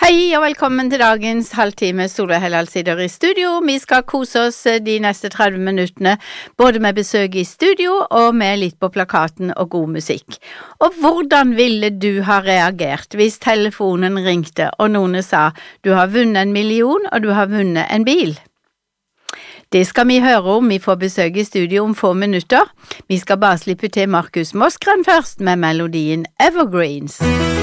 Hei og velkommen til dagens halvtime Solveig Hellal sitter i studio. Vi skal kose oss de neste 30 minuttene, både med besøk i studio og med litt på plakaten og god musikk. Og hvordan ville du ha reagert hvis telefonen ringte og noen sa du har vunnet 1 million og du har vunnet en bil? Det skal vi høre om. Vi får besøk i studio om få minutter. Vi skal bare slippe til Markus Moskren først med melodien Evergreens.